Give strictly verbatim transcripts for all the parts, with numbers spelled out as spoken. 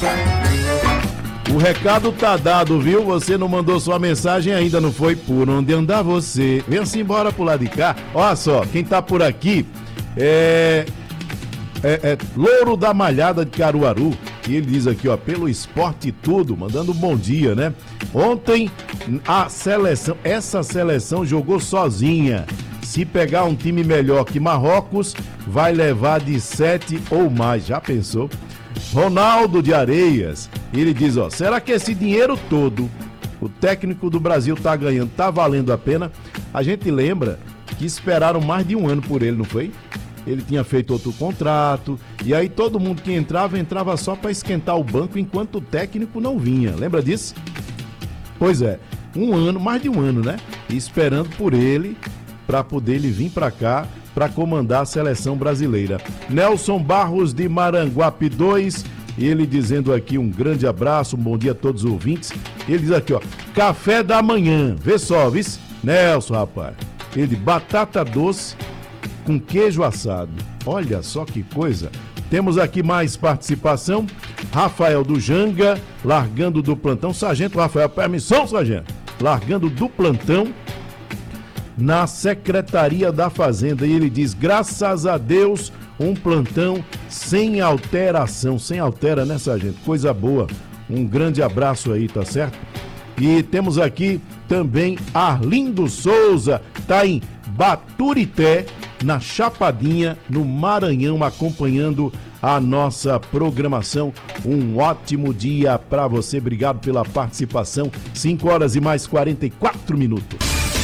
O recado tá dado, viu? Você não mandou sua mensagem ainda, não foi? Por onde andar você? Venha-se embora pro lado de cá. Olha só, quem tá por aqui é... É, é Louro da Malhada de Caruaru. E ele diz aqui, ó, pelo esporte e tudo, mandando um bom dia, né? Ontem a seleção, essa seleção jogou sozinha. Se pegar um time melhor que Marrocos, vai levar de sete ou mais. Já pensou? Ronaldo de Areias, ele diz, ó, será que esse dinheiro todo o técnico do Brasil tá ganhando, tá valendo a pena? A gente lembra que esperaram mais de um ano por ele, não foi? Ele tinha feito outro contrato, e aí todo mundo que entrava, entrava só para esquentar o banco enquanto o técnico não vinha. Lembra disso? Pois é, um ano, mais de um ano, né? Esperando por ele, para poder ele vir para cá, para comandar a seleção brasileira. Nelson Barros de Maranguape dois, ele dizendo aqui um grande abraço, um bom dia a todos os ouvintes. Ele diz aqui, ó, café da manhã, vê só, viu? Nelson, rapaz. Ele, batata doce com queijo assado. Olha só que coisa. Temos aqui mais participação. Rafael do Janga, largando do plantão. Sargento Rafael, permissão, sargento. Largando do plantão na Secretaria da Fazenda. E ele diz, graças a Deus, um plantão sem alteração. Sem altera, né, sargento? Coisa boa. Um grande abraço aí, tá certo? E temos aqui também Arlindo Souza, tá em Baturité, na Chapadinha, no Maranhão, acompanhando a nossa programação. Um ótimo dia para você, obrigado pela participação. cinco horas e mais quarenta e quatro minutos.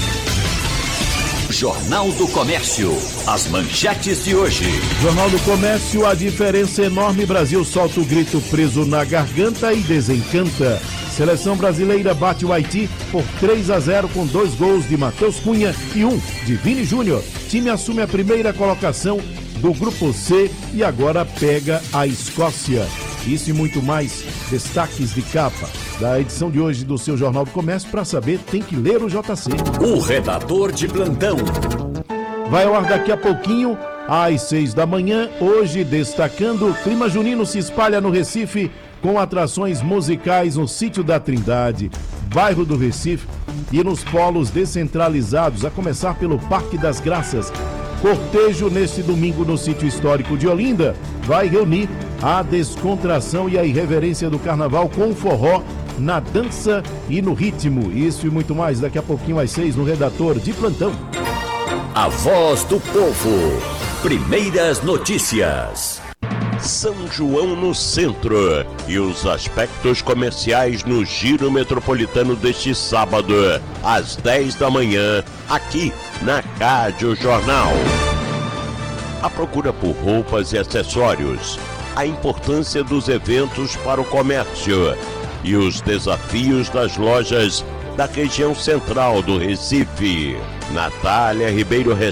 Jornal do Comércio, as manchetes de hoje. Jornal do Comércio, a diferença enorme, Brasil solta o grito preso na garganta e desencanta. Seleção brasileira bate o Haiti por três a zero com dois gols de Matheus Cunha e um de Vini Júnior. Time assume a primeira colocação do Grupo C e agora pega a Escócia. Isso e muito mais, destaques de capa da edição de hoje do seu Jornal do Comércio. Para saber, tem que ler o J C. O redator de plantão. Vai ao ar daqui a pouquinho, às seis da manhã. Hoje, destacando, clima junino se espalha no Recife com atrações musicais no Sítio da Trindade, bairro do Recife, e nos polos descentralizados, a começar pelo Parque das Graças. Cortejo neste domingo no Sítio Histórico de Olinda vai reunir a descontração e a irreverência do carnaval com forró na dança e no ritmo. Isso e muito mais daqui a pouquinho às seis no Redator de Plantão. A voz do povo. Primeiras notícias. São João no centro e os aspectos comerciais no Giro Metropolitano deste sábado, às dez da manhã, aqui na Rádio Jornal. A procura por roupas e acessórios, a importância dos eventos para o comércio e os desafios das lojas da região central do Recife. Natália Ribeiro